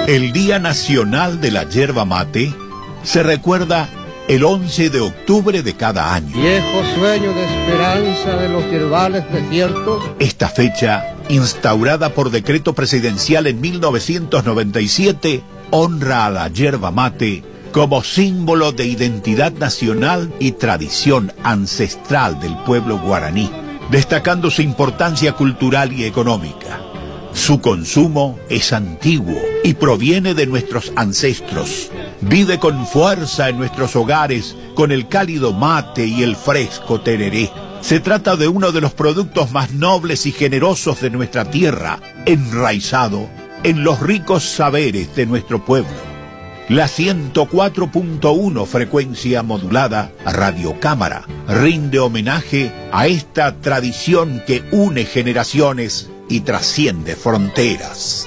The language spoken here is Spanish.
El Día Nacional de la Yerba Mate se recuerda el 11 de octubre de cada año. Viejo sueño de esperanza de los yerbales desiertos. Esta fecha, instaurada por decreto presidencial en 1997, honra a la yerba mate como símbolo de identidad nacional y tradición ancestral del pueblo guaraní, destacando su importancia cultural y económica. Su consumo es antiguo y proviene de nuestros ancestros. Vive con fuerza en nuestros hogares con el cálido mate y el fresco tereré. Se trata de uno de los productos más nobles y generosos de nuestra tierra, enraizado en los ricos saberes de nuestro pueblo. La 104.1 frecuencia modulada Radio Cámara rinde homenaje a esta tradición que une generaciones y trasciende fronteras.